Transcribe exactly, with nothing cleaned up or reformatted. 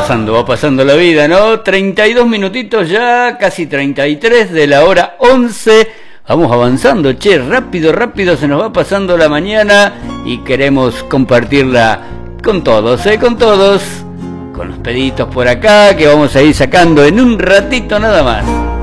pasando, va pasando la vida, ¿no? treinta y dos minutitos ya, casi treinta y tres de la hora once. Vamos avanzando, che, rápido, rápido se nos va pasando la mañana y queremos compartirla con todos, ¿eh? Con todos, con los peditos por acá que vamos a ir sacando en un ratito nada más.